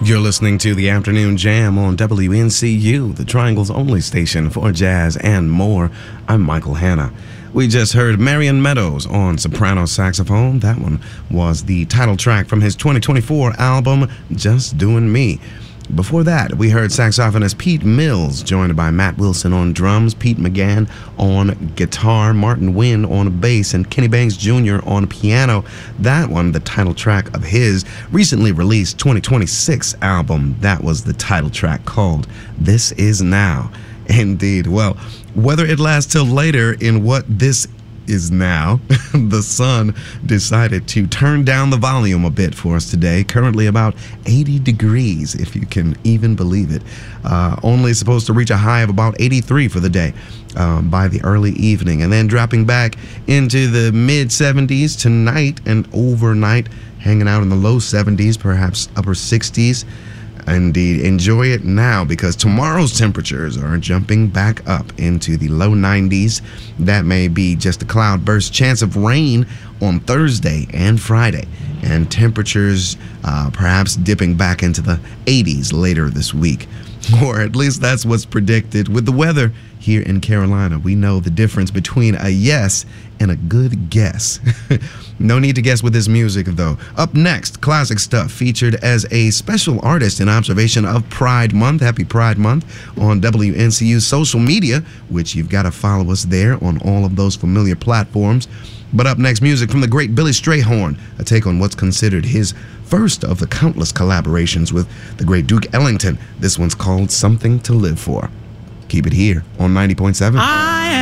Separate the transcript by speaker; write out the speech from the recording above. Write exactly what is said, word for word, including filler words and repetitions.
Speaker 1: You're listening to the Afternoon Jam on W N C U, the Triangle's only station for jazz and more. I'm Michael Hanna. We just heard Marion Meadows on soprano saxophone. That one was the title track from his twenty twenty-four album, Just Doing Me. Before that, we heard saxophonist Pete Mills, joined by Matt Wilson on drums, Pete McGann on guitar, Martin Wynn on bass, and Kenny Banks Junior on piano. That one, the title track of his recently released twenty twenty-six album. That was the title track called This Is Now. Indeed. Well, whether it lasts till later in what this is now, the sun decided to turn down the volume a bit for us today. Currently about eighty degrees, if you can even believe it. Uh, only supposed to reach a high of about eighty-three for the day um, by the early evening, and then dropping back into the mid seventies tonight and overnight, hanging out in the low seventies, perhaps upper sixties. Indeed, enjoy it now, because tomorrow's temperatures are jumping back up into the low nineties. That may be just a cloud burst. Chance of rain on Thursday and Friday, and temperatures uh, perhaps dipping back into the eighties later this week. Or at least that's what's predicted. With the weather here in Carolina, we know the difference between a yes and a good guess. No need to guess with this music, though. Up next, classic stuff featured as a special artist in observation of Pride Month. Happy Pride Month on W N C U's social media, which you've got to follow us there on all of those familiar platforms. But up next, music from the great Billy Strayhorn, a take on what's considered his first of the countless collaborations with the great Duke Ellington. This one's called Something to Live For. Keep it here on ninety point seven. Ah!